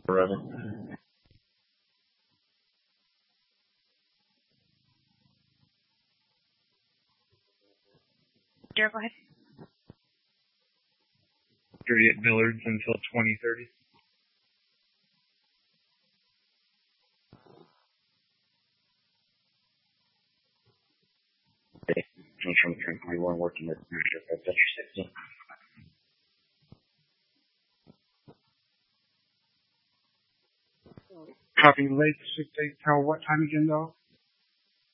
forever. Derek, go ahead. 30 at Millards until 2030. Okay. From 2021, working with Venture 60. Copy late 6-8 till what time again though?